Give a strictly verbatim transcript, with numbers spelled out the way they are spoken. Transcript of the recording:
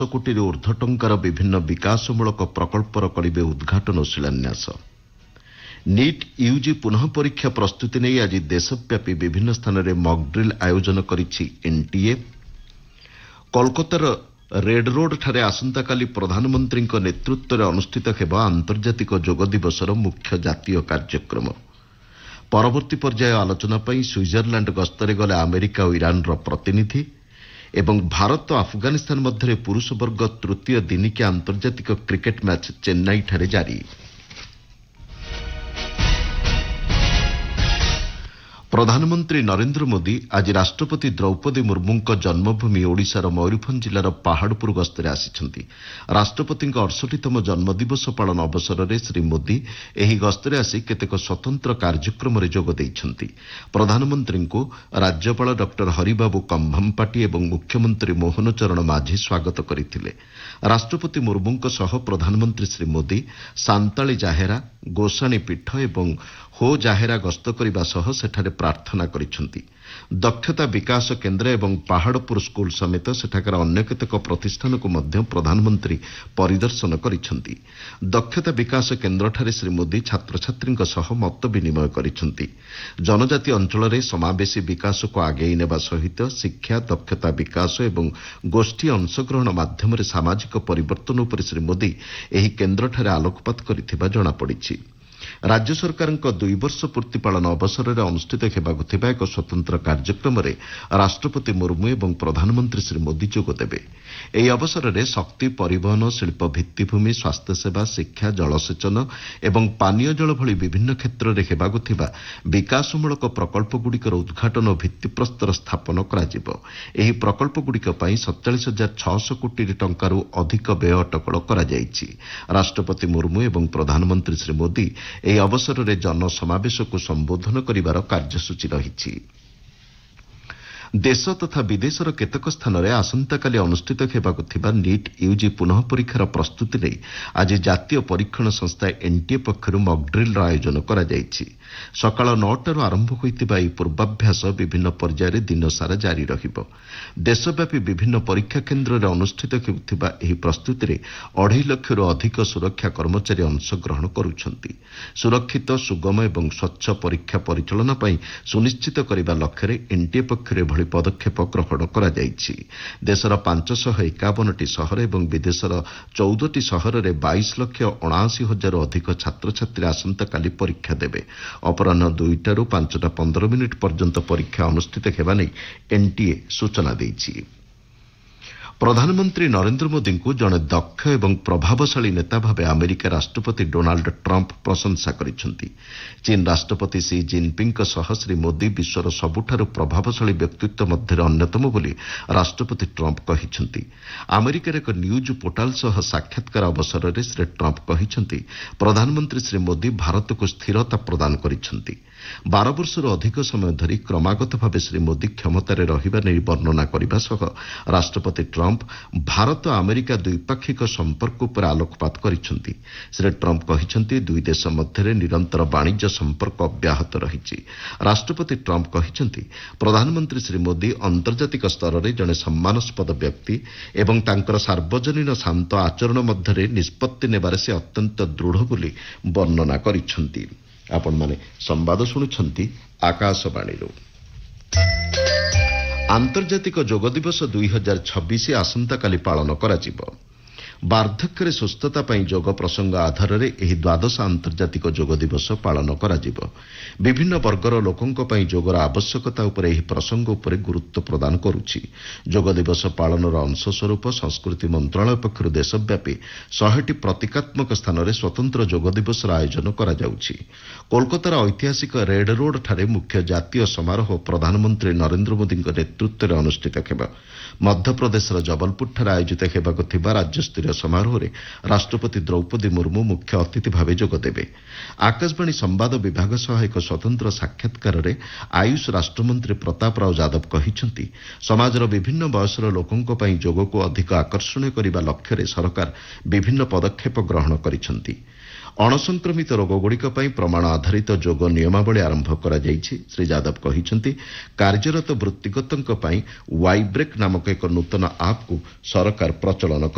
କୋଟି ଊର୍ଦ୍ଧ୍ବ ଟଙ୍କାର ବିଭିନ୍ନ ବିକାଶମୂଳକ ପ୍ରକଳ୍ପର କରିବେ ଉଦ୍ଘାଟନ ଓ ଶିଳାନ୍ୟାସ। ନିଟ୍ ୟୁଜି ପୁନଃ ପରୀକ୍ଷା ପ୍ରସ୍ତୁତି ନେଇ ଆଜି ଦେଶବ୍ୟାପୀ ବିଭିନ୍ନ ସ୍ଥାନରେ ମକ୍ଡ୍ରିଲ୍ ଆୟୋଜନ କରିଛି ଏନ୍ଟିଏ। କୋଲକାତାର ରେଡ୍ ରୋଡ୍ଠାରେ ଆସନ୍ତାକାଲି ପ୍ରଧାନମନ୍ତ୍ରୀଙ୍କ ନେତୃତ୍ୱରେ ଅନୁଷ୍ଠିତ ହେବ ଆନ୍ତର୍ଜାତିକ ଯୋଗ ଦିବସର ମୁଖ୍ୟ ଜାତୀୟ କାର୍ଯ୍ୟକ୍ରମ। ପରବର୍ତ୍ତୀ ପର୍ଯ୍ୟାୟ ଆଲୋଚନା ପାଇଁ ସୁଇଜରଲ୍ୟାଣ୍ଡ ଗସ୍ତରେ ଗଲେ ଆମେରିକା ଓ ଇରାନର ପ୍ରତିନିଧି ଏବଂ ଭାରତ ଓ ଆଫଗାନିସ୍ତାନ ମଧ୍ୟରେ ପୁରୁଷ ବର୍ଗ ତୃତୀୟ ଦିନିକିଆ ଆନ୍ତର୍ଜାତିକ କ୍ରିକେଟ୍ ମ୍ୟାଚ୍ ଚେନ୍ନାଇଠାରେ ଜାରି। ପ୍ରଧାନମନ୍ତ୍ରୀ ନରେନ୍ଦ୍ର ମୋଦି ଆଜି ରାଷ୍ଟ୍ରପତି ଦ୍ରୌପଦୀ ମୁର୍ମୁଙ୍କ ଜନ୍ମଭୂମି ଓଡ଼ିଶାର ମୟୂରଭଞ୍ଜ ଜିଲ୍ଲାର ପାହାଡ଼ପୁର ଗସ୍ତରେ ଆସିଛନ୍ତି। ରାଷ୍ଟ୍ରପତିଙ୍କ ଅଠଷଠିତମ ଜନ୍ମଦିବସ ପାଳନ ଅବସରରେ ଶ୍ରୀ ମୋଦି ଏହି ଗସ୍ତରେ ଆସି କେତେକ ସ୍ୱତନ୍ତ୍ର କାର୍ଯ୍ୟକ୍ରମରେ ଯୋଗ ଦେଇଛନ୍ତି। ପ୍ରଧାନମନ୍ତ୍ରୀଙ୍କୁ ରାଜ୍ୟପାଳ ଡକ୍ଟର ହରିବାବୁ କମ୍ଭମପାଟି ଏବଂ ମୁଖ୍ୟମନ୍ତ୍ରୀ ମୋହନ ଚରଣ ମାଝୀ ସ୍ୱାଗତ କରିଥିଲେ। ରାଷ୍ଟ୍ରପତି ମୁର୍ମୁଙ୍କ ସହ ପ୍ରଧାନମନ୍ତ୍ରୀ ଶ୍ରୀ ମୋଦି ସାନ୍ତାଳୀ ଜାହେରା, ଗୋସାଣୀ ପୀଠ ଏବଂ ହୋ ଜାହେରା ଗସ୍ତ କରିବା ସହ ସେଠାରେ ପ୍ରାର୍ଥନା କରିଛନ୍ତି। ଦକ୍ଷତା ବିକାଶ କେନ୍ଦ୍ର ଏବଂ ପାହାଡ଼ପୁର ସ୍କୁଲ ସମେତ ସେଠାକାର ଅନ୍ୟ କେତେକ ପ୍ରତିଷ୍ଠାନକୁ ମଧ୍ୟ ପ୍ରଧାନମନ୍ତ୍ରୀ ପରିଦର୍ଶନ କରିଛନ୍ତି। ଦକ୍ଷତା ବିକାଶ କେନ୍ଦ୍ରଠାରେ ଶ୍ରୀ ମୋଦି ଛାତ୍ରଛାତ୍ରୀଙ୍କ ସହ ମତ ବିନିମୟ କରିଛନ୍ତି। ଜନଜାତି ଅଞ୍ଚଳରେ ସମାବେଶୀ ବିକାଶକୁ ଆଗେଇ ନେବା ସହିତ ଶିକ୍ଷା, ଦକ୍ଷତା ବିକାଶ ଏବଂ ଗୋଷ୍ଠୀ ଅଂଶଗ୍ରହଣ ମାଧ୍ୟମରେ ସାମାଜିକ ପରିବର୍ତ୍ତନ ଉପରେ ଶ୍ରୀ ମୋଦି ଏହି କେନ୍ଦ୍ରଠାରେ ଆଲୋକପାତ କରିଥିବା ଜଣାପଡ଼ିଛି। ରାଜ୍ୟ ସରକାରଙ୍କ ଦୁଇ ବର୍ଷ ପୂର୍ତ୍ତି ପାଳନ ଅବସରରେ ଅନୁଷ୍ଠିତ ହେବାକୁ ଥିବା ଏକ ସ୍ୱତନ୍ତ୍ର କାର୍ଯ୍ୟକ୍ରମରେ ରାଷ୍ଟ୍ରପତି ମୁର୍ମୁ ଏବଂ ପ୍ରଧାନମନ୍ତ୍ରୀ ଶ୍ରୀ ମୋଦି ଯୋଗଦେବେ। ଏହି ଅବସରରେ ଶକ୍ତି, ପରିବହନ, ଶିଳ୍ପ ଭିତ୍ତିଭୂମି, ସ୍ୱାସ୍ଥ୍ୟସେବା, ଶିକ୍ଷା, ଜଳସେଚନ ଏବଂ ପାନୀୟ ଜଳ ଭଳି ବିଭିନ୍ନ କ୍ଷେତ୍ରରେ ହେବାକୁ ଥିବା ବିକାଶମୂଳକ ପ୍ରକଳ୍ପଗୁଡ଼ିକର ଉଦ୍ଘାଟନ ଓ ଭିତ୍ତିପ୍ରସ୍ତର ସ୍ଥାପନ କରାଯିବ। ଏହି ପ୍ରକଳ୍ପଗୁଡ଼ିକ ପାଇଁ ସତଚାଳିଶ ହଜାର ଛଅଶହ କୋଟି ଟଙ୍କାରୁ ଅଧିକ ବ୍ୟୟ ଅଟକଳ କରାଯାଇଛି। ରାଷ୍ଟ୍ରପତି ମୁର୍ମୁ ଏବଂ ପ୍ରଧାନମନ୍ତ୍ରୀ ଶ୍ରୀ ମୋଦି ଏହି ଅବସରରେ ଜନସମାବେଶକୁ ସମ୍ବୋଧନ କରିବାର କାର୍ଯ୍ୟସୂଚୀ ରହିଛି। ଦେଶ ତଥା ବିଦେଶର କେତେକ ସ୍ଥାନରେ ଆସନ୍ତାକାଲି ଅନୁଷ୍ଠିତ ହେବାକୁ ଥିବା ନିଟ୍ ୟୁଜି ପୁନଃ ପରୀକ୍ଷାର ପ୍ରସ୍ତୁତି ନେଇ ଆଜି ଜାତୀୟ ପରୀକ୍ଷଣ ସଂସ୍ଥା ଏନ୍ଟିଏ ପକ୍ଷରୁ ମକ୍ଡ୍ରିଲ୍ର ଆୟୋଜନ କରାଯାଇଛି। ସକାଳ ନଅଟାରୁ ଆରମ୍ଭ ହୋଇଥିବା ଏହି ପୂର୍ବାଭ୍ୟାସ ବିଭିନ୍ନ ପର୍ଯ୍ୟାୟରେ ଦିନସାରା ଜାରି ରହିବ। ଦେଶବ୍ୟାପୀ ବିଭିନ୍ନ ପରୀକ୍ଷା କେନ୍ଦ୍ରରେ ଅନୁଷ୍ଠିତ ହେଉଥିବା ଏହି ପ୍ରସ୍ତୁତିରେ ଅଢ଼େଇ ଲକ୍ଷରୁ ଅଧିକ ସୁରକ୍ଷା କର୍ମଚାରୀ ଅଂଶଗ୍ରହଣ କରୁଛନ୍ତି। ସୁରକ୍ଷିତ, ସୁଗମ ଏବଂ ସ୍ୱଚ୍ଛ ପରୀକ୍ଷା ପରିଚାଳନା ପାଇଁ ସୁନିଶ୍ଚିତ କରିବା ଲକ୍ଷ୍ୟରେ ଏନ୍ଟିଏ ପକ୍ଷରୁ ଏଭଳି ପଦକ୍ଷେପ ଗ୍ରହଣ କରାଯାଇଛି। ଦେଶର ପାଞ୍ଚଶହ ଏକାବନଟି ସହର ଏବଂ ବିଦେଶର ଚଉଦଟି ସହରରେ ବାଇଶ ଲକ୍ଷ ଅଣାଅଶୀ ହଜାରରୁ ଅଧିକ ଛାତ୍ରଛାତ୍ରୀ ଆସନ୍ତାକାଲି ପରୀକ୍ଷା ଦେବେ। ଅପରାହ୍ନ ଦୁଇଟାରୁ ପାଞ୍ଚଟା ପନ୍ଦର ମିନିଟ୍ ପର୍ଯ୍ୟନ୍ତ ପରୀକ୍ଷା ଅନୁଷ୍ଠିତ ହେବା ନେଇ ଏନ୍ଟିଏ ସୂଚନା ଦେଇଛି। ପ୍ରଧାନମନ୍ତ୍ରୀ ନରେନ୍ଦ୍ର ମୋଦିଙ୍କୁ ଜଣେ ଦକ୍ଷ ଏବଂ ପ୍ରଭାବଶାଳୀ ନେତା ଭାବେ ଆମେରିକା ରାଷ୍ଟ୍ରପତି ଡୋନାଲ୍ଡ ଟ୍ରମ୍ପ ପ୍ରଶଂସା କରିଛନ୍ତି। ଚୀନ୍ ରାଷ୍ଟ୍ରପତି ସି ଜିନ୍ପିଙ୍ଗ୍ଙ୍କ ସହ ଶ୍ରୀ ମୋଦି ବିଶ୍ୱର ସବୁଠାରୁ ପ୍ରଭାବଶାଳୀ ବ୍ୟକ୍ତିତ୍ୱ ମଧ୍ୟରେ ଅନ୍ୟତମ ବୋଲି ରାଷ୍ଟ୍ରପତି ଟ୍ରମ୍ପ କହିଛନ୍ତି। ଆମେରିକାର ଏକ ନ୍ୟୁଜ୍ ପୋର୍ଟାଲ ସହ ସାକ୍ଷାତକାର ଅବସରରେ ଶ୍ରୀ ଟ୍ରମ୍ପ କହିଛନ୍ତି, ପ୍ରଧାନମନ୍ତ୍ରୀ ଶ୍ରୀ ମୋଦି ଭାରତକୁ ସ୍ଥିରତା ପ୍ରଦାନ କରିଛନ୍ତି। ବାର ବର୍ଷରୁ ଅଧିକ ସମୟ ଧରି କ୍ରମାଗତ ଭାବେ ଶ୍ରୀ ମୋଦି କ୍ଷମତାରେ ରହିବା ନେଇ ବର୍ଣ୍ଣନା କରିବା ସହ ରାଷ୍ଟ୍ରପତି ଟ୍ରମ୍ପ ଭାରତ ଆମେରିକା ଦ୍ୱିପାକ୍ଷିକ ସମ୍ପର୍କ ଉପରେ ଆଲୋକପାତ କରିଛନ୍ତି। ଶ୍ରୀ ଟ୍ରମ୍ପ କହିଛନ୍ତି, ଦୁଇ ଦେଶ ମଧ୍ୟରେ ନିରନ୍ତର ବାଣିଜ୍ୟ ସମ୍ପର୍କ ଅବ୍ୟାହତ ରହିଛି। ରାଷ୍ଟ୍ରପତି ଟ୍ରମ୍ପ କହିଛନ୍ତି, ପ୍ରଧାନମନ୍ତ୍ରୀ ଶ୍ରୀ ମୋଦି ଆନ୍ତର୍ଜାତିକ ସ୍ତରରେ ଜଣେ ସମ୍ମାନସ୍ପଦ ବ୍ୟକ୍ତି ଏବଂ ତାଙ୍କର ସାର୍ବଜନୀନ ଶାନ୍ତ ଆଚରଣ ମଧ୍ୟରେ ନିଷ୍ପତ୍ତି ନେବାରେ ସେ ଅତ୍ୟନ୍ତ ଦୃଢ଼ ବୋଲି ବର୍ଣ୍ଣନା କରିଛନ୍ତି। ଆପଣମାନେ ସମ୍ବାଦ ଶୁଣୁଛନ୍ତି ଆକାଶବାଣୀରୁ। ଆନ୍ତର୍ଜାତିକ ଯୋଗ ଦିବସ ଦୁଇ ହଜାର ଛବିଶ ଆସନ୍ତାକାଲି ପାଳନ କରାଯିବ। ବାର୍ଦ୍ଧକ୍ୟରେ ସୁସ୍ଥତା ପାଇଁ ଯୋଗ ପ୍ରସଙ୍ଗ ଆଧାରରେ ଏହି ଦ୍ୱାଦଶ ଆନ୍ତର୍ଜାତିକ ଯୋଗ ଦିବସ ପାଳନ କରାଯିବ। ବିଭିନ୍ନ ବର୍ଗର ଲୋକଙ୍କ ପାଇଁ ଯୋଗର ଆବଶ୍ୟକତା ଉପରେ ଏହି ପ୍ରସଙ୍ଗ ଉପରେ ଗୁରୁତ୍ୱ ପ୍ରଦାନ କରୁଛି। ଯୋଗ ଦିବସ ପାଳନର ଅଂଶସ୍ୱରୂପ ସଂସ୍କୃତି ମନ୍ତ୍ରଣାଳୟ ପକ୍ଷରୁ ଦେଶବ୍ୟାପୀ ଶହେଟି ପ୍ରତୀକାତ୍ମକ ସ୍ଥାନରେ ସ୍ୱତନ୍ତ୍ର ଯୋଗ ଦିବସର ଆୟୋଜନ କରାଯାଉଛି। କୋଲକାତାର ଐତିହାସିକ ରେଡ୍ ରୋଡ୍ଠାରେ ମୁଖ୍ୟ ଜାତୀୟ ସମାରୋହ ପ୍ରଧାନମନ୍ତ୍ରୀ ନରେନ୍ଦ୍ର ମୋଦିଙ୍କ ନେତୃତ୍ୱରେ ଅନୁଷ୍ଠିତ ହେବ। ମଧ୍ୟପ୍ରଦେଶର ଜବଲପୁରଠାରେ ଆୟୋଜିତ ହେବାକୁ ଥିବା ରାଜ୍ୟସ୍ତରୀୟ ସମାରୋହରେ ରାଷ୍ଟ୍ରପତି ଦ୍ରୌପଦୀ ମୁର୍ମୁ ମୁଖ୍ୟ ଅତିଥି ଭାବେ ଯୋଗଦେବେ। ଆକାଶବାଣୀ ସମ୍ବାଦ ବିଭାଗ ସହ ଏକ ସ୍ୱତନ୍ତ୍ର ସାକ୍ଷାତକାରରେ ଆୟୁଷ ରାଷ୍ଟ୍ରମନ୍ତ୍ରୀ ପ୍ରତାପ ରାଓ ଯାଦବ କହିଛନ୍ତି, ସମାଜର ବିଭିନ୍ନ ବୟସର ଲୋକଙ୍କ ପାଇଁ ଯୋଗକୁ ଅଧିକ ଆକର୍ଷଣୀୟ କରିବା ଲକ୍ଷ୍ୟରେ ସରକାର ବିଭିନ୍ନ ପଦକ୍ଷେପ ଗ୍ରହଣ କରିଛନ୍ତି। ଅଣସଂକ୍ରମିତ ରୋଗଗୁଡ଼ିକ ପାଇଁ ପ୍ରମାଣ ଆଧାରିତ ଯୋଗ ନିୟମାବଳୀ ଆରମ୍ଭ କରାଯାଇଛି। ଶ୍ରୀ ଯାଦବ କହିଛନ୍ତି, କାର୍ଯ୍ୟରତ ବୃତ୍ତିଗତଙ୍କ ପାଇଁ ୱାଇବ୍ରେକ୍ ନାମକ ଏକ ନୂତନ ଆପ୍କୁ ସରକାର ପ୍ରଚଳନ